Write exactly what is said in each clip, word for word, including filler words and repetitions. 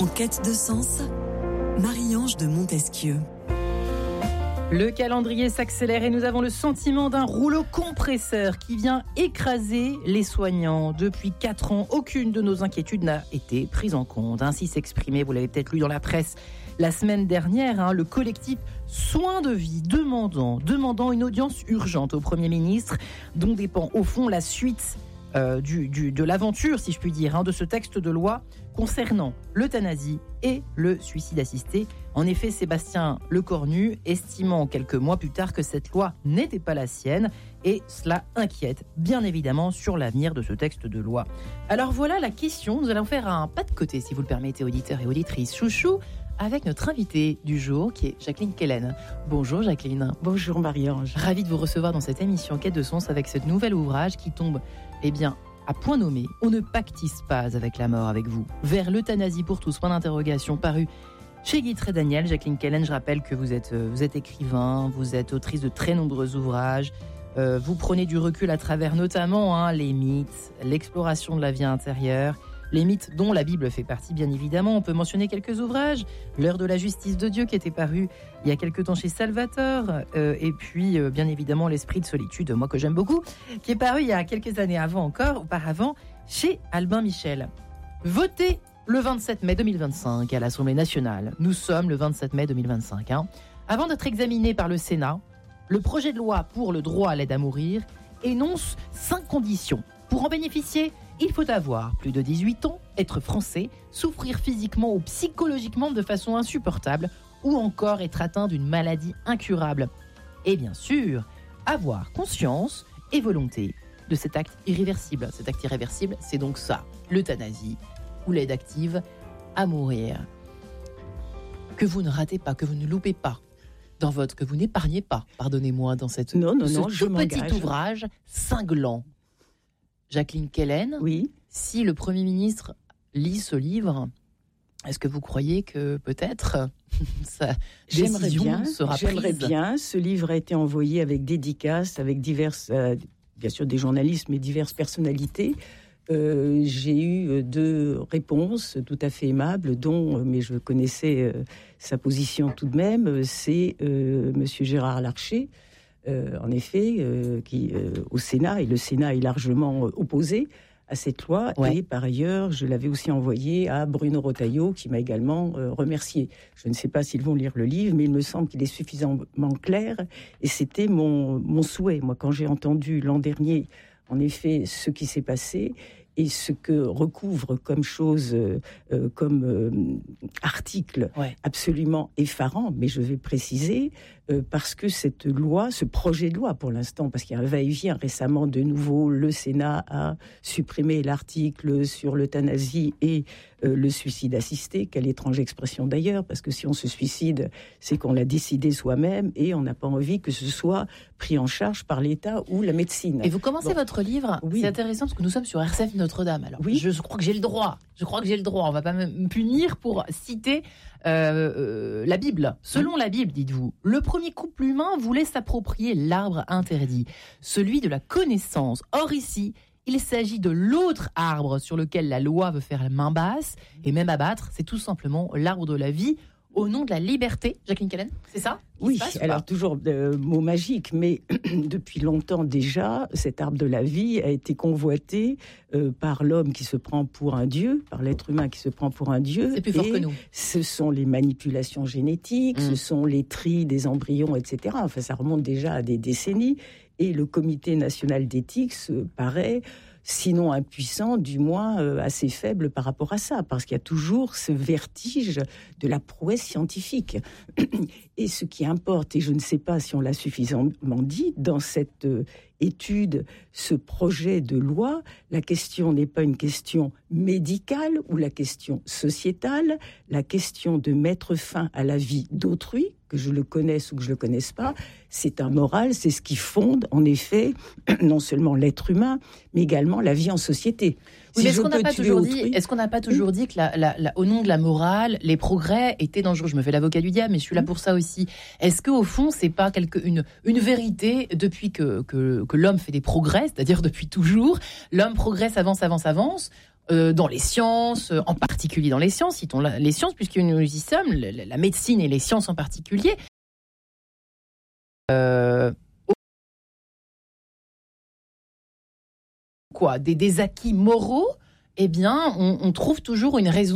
En quête de sens, Marie-Ange de Montesquieu. Le calendrier s'accélère et nous avons le sentiment d'un rouleau compresseur qui vient écraser les soignants. Depuis quatre ans, aucune de nos inquiétudes n'a été prise en compte. Ainsi s'exprimait, vous l'avez peut-être lu dans la presse la semaine dernière, hein, le collectif Soins de Vie demandant, demandant une audience urgente au Premier ministre dont dépend au fond la suite euh, du, du, de l'aventure, si je puis dire, hein, de ce texte de loi concernant l'euthanasie et le suicide assisté. En effet, Sébastien Lecornu estimant quelques mois plus tard que cette loi n'était pas la sienne, et cela inquiète bien évidemment sur l'avenir de ce texte de loi. Alors voilà la question, nous allons faire un pas de côté, si vous le permettez, auditeurs et auditrices chouchou, avec notre invitée du jour qui est Jacqueline Kellen. Bonjour Jacqueline. Bonjour Marie-Ange. Ravie de vous recevoir dans cette émission Quête de sens avec ce nouvel ouvrage qui tombe, eh bien, à point nommé, on ne pactise pas avec la mort avec vous. Vers l'euthanasie pour tous, point d'interrogation, paru chez Guitry Daniel. Jacqueline Kellen, je rappelle que vous êtes, vous êtes écrivain, vous êtes autrice de très nombreux ouvrages. Euh, vous prenez du recul à travers notamment hein, les mythes, l'exploration de la vie intérieure, les mythes dont la Bible fait partie bien évidemment. On peut mentionner quelques ouvrages, L'heure de la justice de Dieu qui était paru il y a quelque temps chez Salvator, euh, et puis euh, bien évidemment L'esprit de solitude, moi que j'aime beaucoup, qui est paru il y a quelques années avant encore, auparavant, chez Albin Michel. Votez le vingt-sept mai deux mille vingt-cinq à l'Assemblée nationale. Nous sommes le vingt-sept mai deux mille vingt-cinq. Hein. Avant d'être examiné par le Sénat, le projet de loi pour le droit à l'aide à mourir énonce cinq conditions. Pour en bénéficier, il faut avoir plus de dix-huit ans, être français, souffrir physiquement ou psychologiquement de façon insupportable ou encore être atteint d'une maladie incurable. Et bien sûr, avoir conscience et volonté de cet acte irréversible. Cet acte irréversible, c'est donc ça, l'euthanasie ou l'aide active à mourir. Que vous ne ratez pas, que vous ne loupez pas dans votre, que vous n'épargnez pas, pardonnez-moi, dans cette, non, non, ce non, tout je petit m'engage. ouvrage cinglant. Jacqueline Kellen, oui. Si le Premier ministre lit ce livre, est-ce que vous croyez que peut-être sa J'aimerais décision bien, sera j'aimerais prise ? bien. Ce livre a été envoyé avec dédicace, avec diverses, euh, bien sûr des journalistes, mais diverses personnalités. Euh, j'ai eu deux réponses tout à fait aimables, dont, mais je connaissais euh, sa position tout de même, c'est euh, Monsieur Gérard Larcher, euh, en effet, euh, qui euh, au Sénat, et le Sénat est largement euh, opposé à cette loi. Ouais. Et par ailleurs, je l'avais aussi envoyé à Bruno Retailleau, qui m'a également euh, remercié. Je ne sais pas s'ils vont lire le livre, mais il me semble qu'il est suffisamment clair, et c'était mon, mon souhait. Moi, quand j'ai entendu l'an dernier, en effet, ce qui s'est passé, et ce que recouvre comme chose, euh, euh, comme euh, article ouais. absolument effarant, mais je vais préciser, euh, parce que cette loi, ce projet de loi pour l'instant, parce qu'il y a un va-et-vient récemment de nouveau, le Sénat a supprimé l'article sur l'euthanasie et euh, le suicide assisté, quelle étrange expression d'ailleurs, parce que si on se suicide, c'est qu'on l'a décidé soi-même et on n'a pas envie que ce soit pris en charge par l'État ou la médecine. Et vous commencez bon. votre livre, oui. c'est intéressant parce que nous sommes sur R C F Notre-Dame. Alors, oui. je, je crois que j'ai le droit. Je crois que j'ai le droit. On va pas me punir pour citer euh, euh, la Bible. Selon la Bible, dites-vous, le premier couple humain voulait s'approprier l'arbre interdit, celui de la connaissance. Or ici, il s'agit de l'autre arbre sur lequel la loi veut faire la main basse et même abattre. C'est tout simplement l'arbre de la vie. Au nom de la liberté, Jacqueline Kellen, c'est ça ? Oui, alors toujours euh, mot magique, mais depuis longtemps déjà, cet arbre de la vie a été convoité euh, par l'homme qui se prend pour un dieu, par l'être humain qui se prend pour un dieu. C'est plus fort et que nous. Ce sont les manipulations génétiques, mmh. ce sont les tris des embryons, et cetera. Enfin, ça remonte déjà à des décennies. Et le Comité national d'éthique se paraît, sinon impuissant, du moins euh, assez faible par rapport à ça, parce qu'il y a toujours ce vertige de la prouesse scientifique. Et ce qui importe, et je ne sais pas si on l'a suffisamment dit, dans cette euh, étude, ce projet de loi, la question n'est pas une question médicale ou la question sociétale, la question de mettre fin à la vie d'autrui, que je le connaisse ou que je le connaisse pas, c'est un moral, c'est ce qui fonde, en effet, non seulement l'être humain, mais également la vie en société. Oui, si mais est-ce qu'on n'a pas toujours autrui, dit, est-ce qu'on n'a pas toujours oui. dit que la, la, la, au nom de la morale, les progrès étaient dangereux ? Je me fais l'avocat du diable, mais je suis là pour ça aussi. Est-ce qu'au fond, c'est pas quelque, une, une vérité depuis que, que, que l'homme fait des progrès, c'est-à-dire depuis toujours, l'homme progresse, avance, avance, avance. euh, dans les sciences, en particulier dans les sciences, citons les sciences, puisque nous y sommes, la, la médecine et les sciences en particulier. Euh, quoi, des, des acquis moraux, eh bien, on, on trouve toujours une raison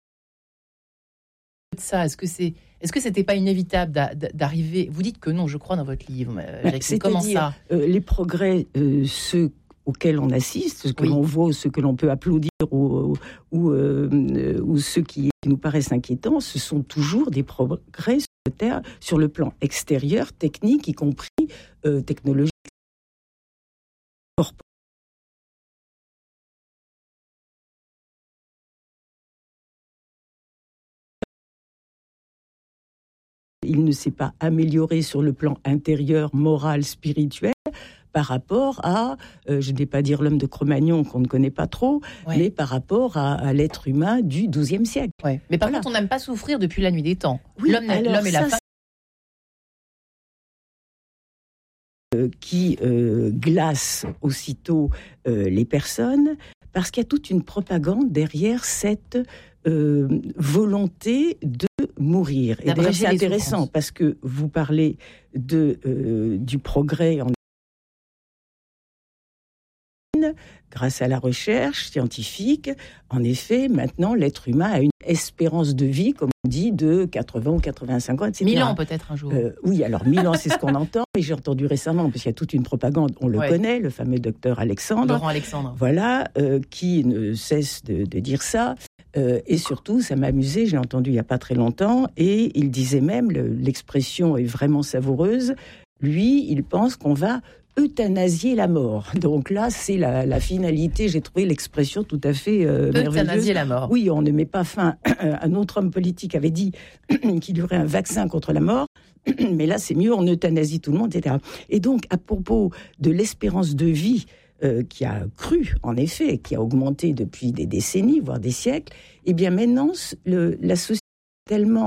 de ça. Est-ce que c'est, est-ce que c'était pas inévitable d'a, d'arriver? Vous dites que non, je crois dans votre livre. Bah, comment ça euh, Les progrès, euh, ceux auxquels on assiste, ceux que oui. l'on voit, ceux que l'on peut applaudir ou, ou, euh, ou ceux qui nous paraissent inquiétants, ce sont toujours des progrès sur le, terre, sur le plan extérieur, technique, y compris euh, technologique. Il ne s'est pas amélioré sur le plan intérieur, moral, spirituel, par rapport à, euh, je ne vais pas dire l'homme de Cro-Magnon qu'on ne connaît pas trop, ouais. mais par rapport à, à l'être humain du douzième siècle. Ouais. Mais par voilà. contre, on n'aime pas souffrir depuis la nuit des temps. Oui, l'homme, alors, l'homme et la femme. Euh, qui euh, glace aussitôt euh, les personnes, parce qu'il y a toute une propagande derrière cette euh, volonté de mourir. Et d'ailleurs, c'est intéressant parce que vous parlez de, euh, du progrès en grâce à la recherche scientifique. En effet, maintenant, l'être humain a une espérance de vie, comme on dit, de quatre-vingts ou quatre-vingt-cinq ans, et cetera. mille ans peut-être un jour. Euh, oui, alors mille ans, c'est ce qu'on entend, mais j'ai entendu récemment, parce qu'il y a toute une propagande, on le ouais. connaît, le fameux docteur Alexandre. Laurent Alexandre. Voilà, euh, qui ne cesse de, de dire ça. Euh, et surtout, ça m'a amusé, j'ai entendu il n'y a pas très longtemps, et il disait même, le, l'expression est vraiment savoureuse, lui, il pense qu'on va euthanasier la mort. Donc là, c'est la, la finalité. J'ai trouvé l'expression tout à fait euh, merveilleuse. Euthanasier la mort. Oui, on ne met pas fin. Un autre homme politique avait dit qu'il y aurait un vaccin contre la mort. Mais là, c'est mieux, on euthanasie tout le monde, et cetera. Et donc, à propos de l'espérance de vie euh, qui a cru, en effet, qui a augmenté depuis des décennies, voire des siècles, eh bien maintenant, le, la société est tellement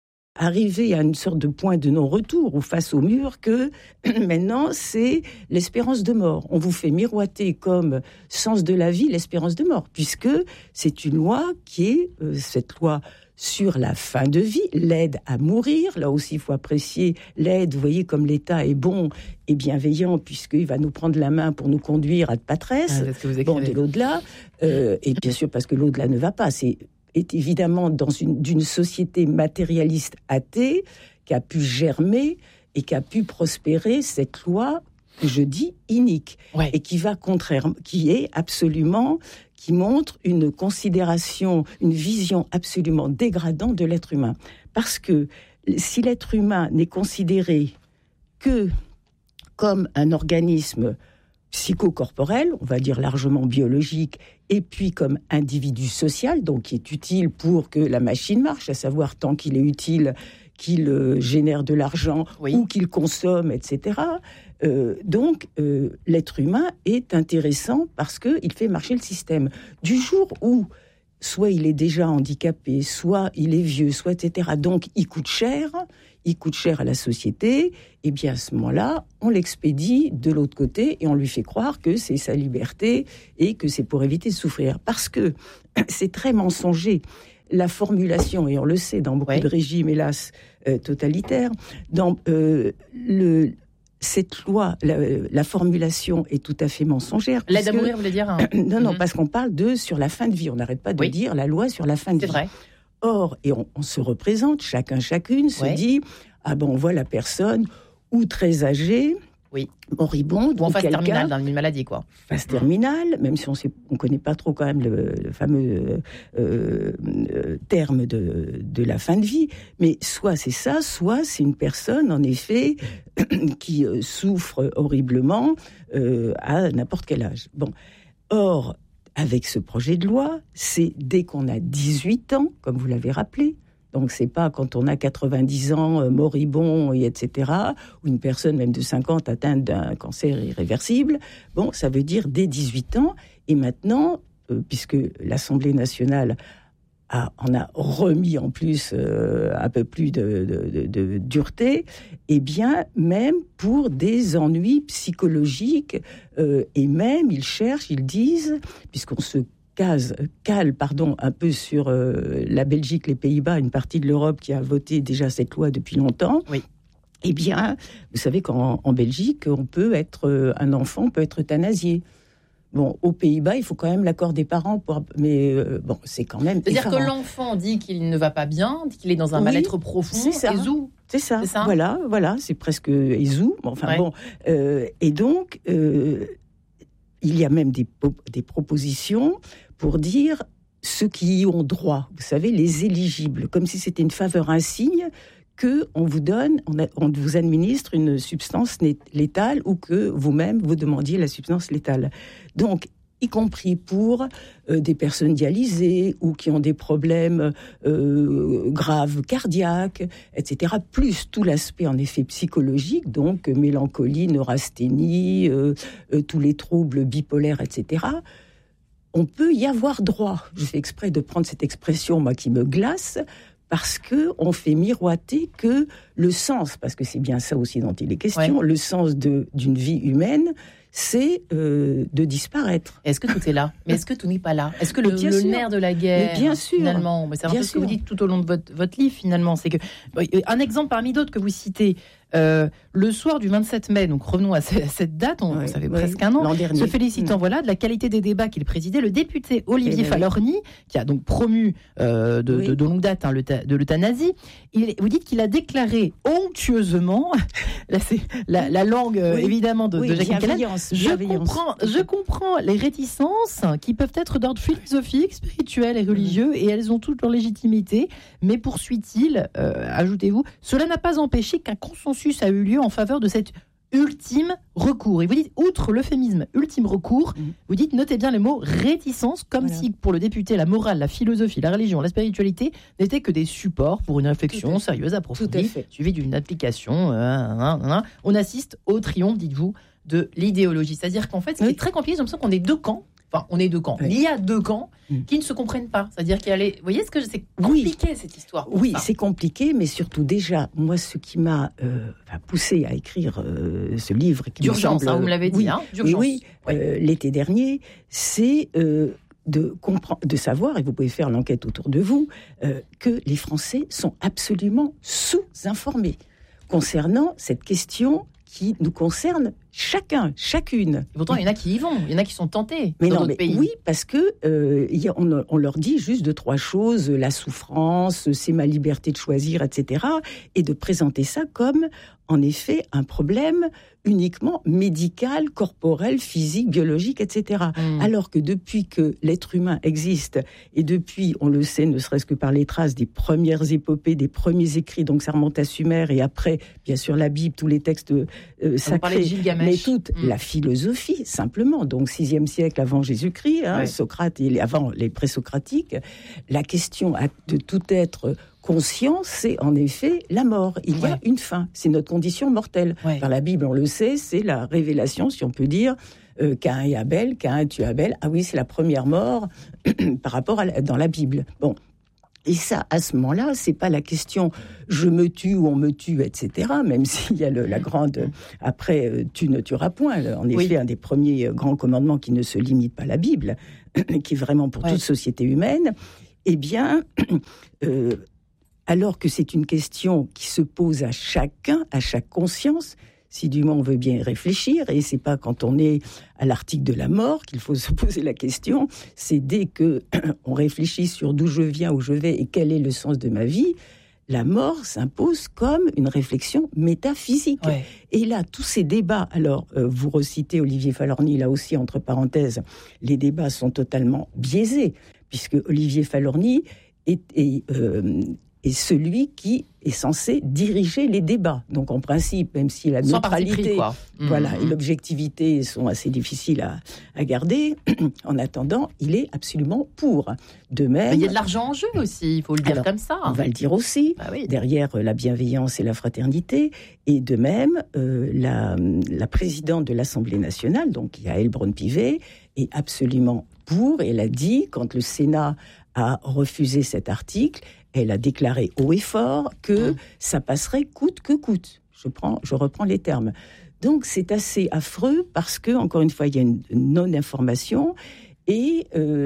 arrivé à une sorte de point de non-retour ou face au mur que maintenant c'est l'espérance de mort. On vous fait miroiter comme sens de la vie l'espérance de mort, puisque c'est une loi qui est, euh, cette loi sur la fin de vie, l'aide à mourir. Là aussi, il faut apprécier l'aide. Vous voyez comme l'État est bon et bienveillant, puisqu'il va nous prendre la main pour nous conduire à de Patresse, ah, bon, de l'au-delà. Euh, et bien sûr, parce que l'au-delà ne va pas, c'est est évidemment dans une, d'une société matérialiste athée qui a pu germer et qui a pu prospérer cette loi que je dis inique ouais. et qui va contraire, qui est absolument, qui montre une considération, une vision absolument dégradante de l'être humain. Parce que si l'être humain n'est considéré que comme un organisme psychocorporel, on va dire largement biologique, et puis comme individu social, donc qui est utile pour que la machine marche, à savoir tant qu'il est utile, qu'il euh, génère de l'argent oui. ou qu'il consomme, et cetera. Euh, donc, euh, l'être humain est intéressant parce qu'il fait marcher le système. Du jour où soit il est déjà handicapé, soit il est vieux, soit et cetera. Donc, il coûte cher, il coûte cher à la société, et bien à ce moment-là, on l'expédie de l'autre côté et on lui fait croire que c'est sa liberté et que c'est pour éviter de souffrir. Parce que c'est très mensonger. La formulation, et on le sait dans beaucoup ouais. de régimes, hélas, euh, totalitaires, dans euh, le... Cette loi, la, la formulation est tout à fait mensongère. L'aide à mourir, vous voulez dire hein. Non, non, mm-hmm. parce qu'on parle de sur la fin de vie. On n'arrête pas de oui. dire la loi sur la fin de C'est vie. Vrai. Or, et on, on se représente, chacun, chacune se ouais. dit, ah ben on voit la personne ou très âgée, oui. moribonde, ou en phase quelqu'un, terminale dans une maladie, quoi. Phase terminale, même si on ne connaît pas trop quand même le, le fameux euh, euh, terme de, de la fin de vie, mais soit c'est ça, soit c'est une personne, en effet, qui euh, souffre horriblement euh, à n'importe quel âge. Bon, or, avec ce projet de loi, c'est dès qu'on a dix-huit ans, comme vous l'avez rappelé, donc c'est pas quand on a quatre-vingt-dix ans, euh, moribond, et et cetera, ou une personne même de cinquante atteinte d'un cancer irréversible. Bon, ça veut dire dès dix-huit ans. Et maintenant, euh, puisque l'Assemblée nationale a, en a remis en plus euh, un peu plus de, de, de, de dureté, eh bien, même pour des ennuis psychologiques, euh, et même, ils cherchent, ils disent, puisqu'on se case, cale pardon, un peu sur euh, la Belgique, les Pays-Bas, une partie de l'Europe qui a voté déjà cette loi depuis longtemps. Oui. Eh bien, vous savez qu'en en Belgique, on peut être, euh, un enfant peut être euthanasié. Bon, aux Pays-Bas, il faut quand même l'accord des parents, pour, mais euh, bon, c'est quand même. C'est-à-dire effarant. que l'enfant dit qu'il ne va pas bien, dit qu'il est dans un Oui, mal-être profond, c'est ça. et zou. C'est ça. C'est ça. Voilà, voilà, c'est presque Ezou. Enfin Ouais. bon, euh, et donc euh, il y a même des, des propositions pour dire ceux qui y ont droit. Vous savez, les éligibles, comme si c'était une faveur insigne que on vous donne, on, a, on vous administre une substance létale ou que vous-même vous demandiez la substance létale. Donc, y compris pour euh, des personnes dialysées ou qui ont des problèmes euh, graves cardiaques, et cetera. Plus tout l'aspect en effet psychologique, donc mélancolie, neurasthénie, euh, euh, tous les troubles bipolaires, et cetera. On peut y avoir droit. Je fais exprès de prendre cette expression, moi, qui me glace, parce que on fait miroiter que le sens, parce que c'est bien ça aussi dont il est question, ouais. le sens de, d'une vie humaine, c'est euh, de disparaître. Est-ce que tout est là ? Mais est-ce que tout n'est pas là ? Est-ce que le, le nerf de la guerre, mais bien sûr, finalement, c'est un bien peu ce sûr. que vous dites tout au long de votre, votre livre, finalement, c'est que un exemple parmi d'autres que vous citez, euh, le soir du vingt-sept mai, donc revenons à cette, à cette date, on, ouais, ça fait ouais, presque un an, l'an dernier. se félicitant mmh. voilà, de la qualité des débats qu'il présidait, le député Olivier Falorni, oui. qui a donc promu euh, de, oui. de, de longue date hein, de l'euthanasie, il, vous dites qu'il a déclaré onctueusement, là c'est la, la langue oui. évidemment de, oui, de Jacques Calais, je comprends, je comprends les réticences qui peuvent être d'ordre philosophique, spirituel et religieux, mmh. et elles ont toute leur légitimité, mais poursuit-il, euh, ajoutez-vous, cela n'a pas empêché qu'un consensus a eu lieu en faveur de cet ultime recours. Et vous dites, outre l'euphémisme ultime recours, mmh. vous dites, notez bien le mot réticence, comme voilà. si pour le député, la morale, la philosophie, la religion, la spiritualité n'étaient que des supports pour une réflexion sérieuse, approfondie, suivie d'une application. Euh, hein, hein. On assiste au triomphe, dites-vous, de l'idéologie. C'est-à-dire qu'en fait, ce qui oui. est très compliqué, j'ai l'impression qu'on est deux camps. Enfin, on est deux camps. Oui. Il y a deux camps mmh. qui ne se comprennent pas. C'est-à-dire qu'il y a les... Vous voyez ce que c'est compliqué, oui. cette histoire. Oui, ça. c'est compliqué, mais surtout déjà, moi, ce qui m'a euh, poussé à écrire euh, ce livre... Qui D'urgence, me semble, hein, vous me l'avez dit. Oui, hein, d'urgence. oui, oui. Euh, l'été dernier, c'est euh, de, compre- de savoir, et vous pouvez faire l'enquête autour de vous, euh, que les Français sont absolument sous-informés concernant cette question qui nous concerne chacun, chacune. Et pourtant, il y en a qui y vont, il y en a qui sont tentés mais dans non, d'autres mais pays. Oui, parce que euh, y a, on, on leur dit juste deux, trois choses, la souffrance, c'est ma liberté de choisir, et cetera, et de présenter ça comme, en effet, un problème uniquement médical, corporel, physique, biologique, et cetera. Mmh. Alors que depuis que l'être humain existe, et depuis, on le sait, ne serait-ce que par les traces des premières épopées, des premiers écrits, donc ça remonte à Sumer, et après, bien sûr, la Bible, tous les textes euh, sacrés, mais toute mmh. la philosophie, simplement. Donc, sixième siècle avant Jésus-Christ, hein, ouais. Socrate et avant les présocratiques, la question de tout être conscient, c'est en effet la mort. Il y a ouais. une fin. C'est notre condition mortelle. Ouais. Par la Bible, on le sait, c'est la révélation, si on peut dire, euh, Caïn et Abel, Caïn tue Abel. Ah oui, c'est la première mort par rapport à la, dans la Bible. Bon. Et ça, à ce moment-là, c'est pas la question je me tue ou on me tue, et cetera. Même s'il y a le, la grande après euh, tu ne tueras point. En effet, oui. un des premiers euh, grands commandements qui ne se limite pas à la Bible, qui est vraiment pour ouais. toute société humaine. Eh bien, euh, alors que c'est une question qui se pose à chacun, à chaque conscience. Si du moins on veut bien réfléchir, et c'est pas quand on est à l'article de la mort qu'il faut se poser la question, c'est dès que on réfléchit sur d'où je viens, où je vais et quel est le sens de ma vie, la mort s'impose comme une réflexion métaphysique. Ouais. Et là, tous ces débats, alors euh, vous recitez Olivier Falorni, là aussi entre parenthèses, les débats sont totalement biaisés, puisque Olivier Falorni est... est euh, est celui qui est censé diriger les débats. Donc, en principe, même si la Sans neutralité parti pris, quoi. Voilà, mmh. et l'objectivité sont assez difficiles à, à garder, en attendant, il est absolument pour. De même... Mais il y a de l'argent en jeu aussi, il faut le dire alors, comme ça. On va le dire aussi, bah oui. derrière la bienveillance et la fraternité. Et de même, euh, la, la présidente de l'Assemblée nationale, donc Yaël Braun-Pivet, est absolument pour. Elle a dit, quand le Sénat a refusé cet article, elle a déclaré haut et fort que mmh. ça passerait coûte que coûte. Je, prends, je reprends les termes. Donc, c'est assez affreux parce que, encore une fois, il y a une non-information et euh,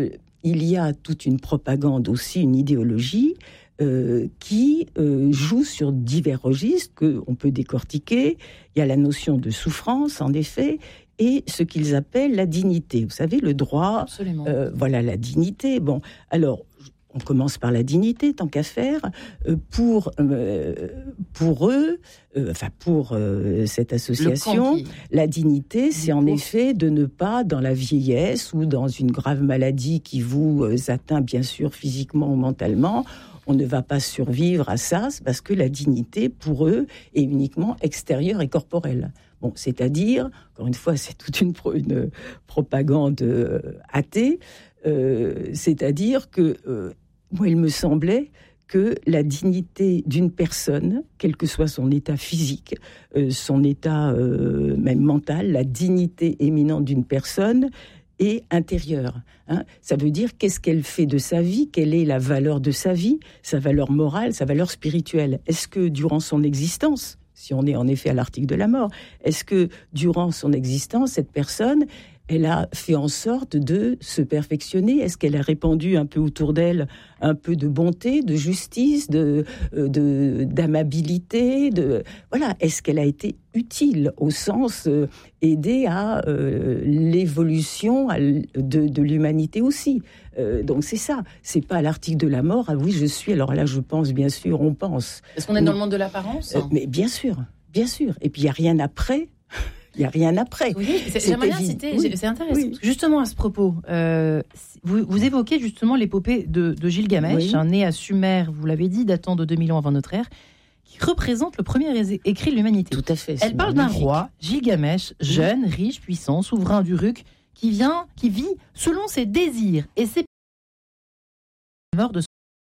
il y a toute une propagande aussi, une idéologie euh, qui euh, joue sur divers registres qu'on peut décortiquer. Il y a la notion de souffrance, en effet, et ce qu'ils appellent la dignité. Vous savez, le droit, Absolument. Euh, voilà, la dignité. Bon, alors, on commence par la dignité, tant qu'à faire. Euh, pour, euh, pour eux, euh, enfin pour euh, cette association, qui... la dignité, c'est en pour... effet de ne pas, dans la vieillesse ou dans une grave maladie qui vous euh, atteint, bien sûr, physiquement ou mentalement, on ne va pas survivre à ça, parce que la dignité, pour eux, est uniquement extérieure et corporelle. Bon, c'est-à-dire, encore une fois, c'est toute une, pro, une propagande euh, athée, euh, c'est-à-dire que, euh, moi, il me semblait que la dignité d'une personne, quel que soit son état physique, euh, son état euh, même mental, la dignité éminente d'une personne est intérieure. Hein. Ça veut dire qu'est-ce qu'elle fait de sa vie, quelle est la valeur de sa vie, sa valeur morale, sa valeur spirituelle. Est-ce que durant son existence, si on est en effet à l'article de la mort, est-ce que durant son existence, cette personne, elle a fait en sorte de se perfectionner? Est-ce qu'elle a répandu un peu autour d'elle un peu de bonté, de justice, de, de, d'amabilité, de, voilà. Est-ce qu'elle a été utile au sens euh, aider à euh, l'évolution à l- de, de l'humanité aussi? Euh, donc c'est ça, c'est pas à l'article de la mort. Ah oui, je suis. Alors là, je pense, bien sûr, on pense. Est-ce qu'on est dans le monde de l'apparence? euh, Mais bien sûr, bien sûr. Et puis il y a rien après. Il n'y a rien après. Oui, c'est, c'est j'aimerais bien évident. citer, Oui. c'est intéressant. Oui. Justement, à ce propos, euh, vous, vous évoquez justement l'épopée de, de Gilgamesh, Oui. un né à Sumer, vous l'avez dit, datant de deux mille ans avant notre ère, qui représente le premier é- écrit de l'humanité. Tout à fait. c'est Elle parle d'un magnifique. roi, Gilgamesh, jeune, riche, puissant, souverain d'Uruk, qui vient, qui vit selon ses désirs et ses mort de son...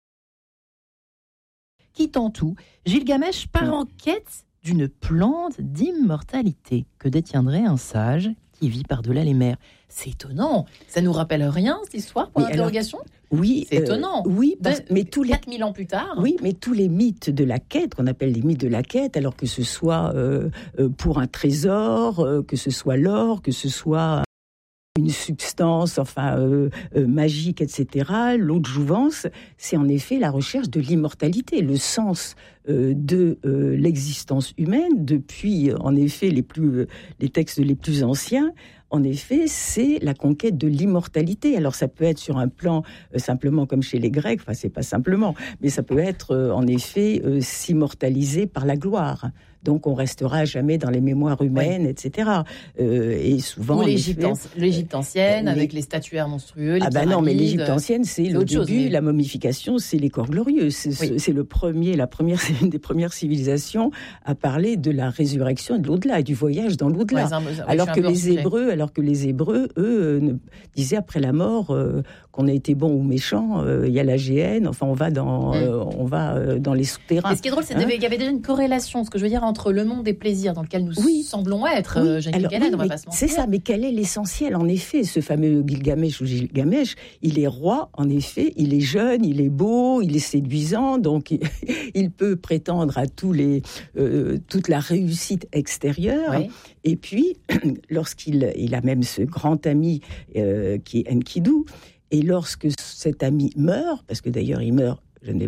Quittant tout, Gilgamesh part en quête d'une plante d'immortalité que détiendrait un sage qui vit par-delà les mers. C'est étonnant. Ça nous rappelle rien, cette histoire, pour Mais alors, l'interrogation? Oui, C'est euh, étonnant. Oui, parce- De- mais tous les quatre mille ans plus tard. Oui, mais tous les mythes de la quête, qu'on appelle les mythes de la quête, alors que ce soit euh, euh, pour un trésor, euh, que ce soit l'or, que ce soit une substance, enfin euh, euh, magique, et cetera. L'eau de jouvence, c'est en effet la recherche de l'immortalité, le sens euh, de euh, l'existence humaine depuis, en effet, les plus euh, les textes les plus anciens. En effet, c'est la conquête de l'immortalité. Alors, ça peut être sur un plan euh, simplement comme chez les Grecs, enfin, c'est pas simplement, mais ça peut être, euh, en effet, euh, s'immortaliser par la gloire. Donc, on restera à jamais dans les mémoires humaines, et cetera. Euh, et souvent, Ou en l'Égypte, effet, anci- l'Égypte ancienne, les- avec les statuaires monstrueux, les ah ben non, mais pyramides. l'Égypte ancienne, c'est, c'est le autre chose, début, mais- la momification, c'est les corps glorieux. C'est, Oui. c'est le premier, la première, c'est une des premières civilisations à parler de la résurrection et de l'au-delà, et du voyage dans l'au-delà. Ouais, c'est un- oui, alors je que suis un peu les hors sujet. Hébreux, alors que les Hébreux, eux, euh, ne- disaient après la mort euh, qu'on a été bon ou méchant, euh, il y a la géhenne. Enfin, on va dans, Mm. euh, on va euh, dans les souterrains. Et ce qui est drôle, c'est Hein qu'il y avait déjà une corrélation, ce que je veux dire, entre le monde des plaisirs dans lequel nous Oui. semblons être, Oui, euh, Jeanne alors, Galène, oui, on va mais pas se mentir. c'est ça, mais quel est l'essentiel? En effet, ce fameux Gilgamesh ou Gilgamesh, il est roi, en effet, il est jeune, il est beau, il est séduisant, donc il, il peut prétendre à tous les, euh, toute la réussite extérieure. Oui. Et puis, lorsqu'il il a même ce grand ami euh, qui est Enkidu, et lorsque cet ami meurt, parce que d'ailleurs il meurt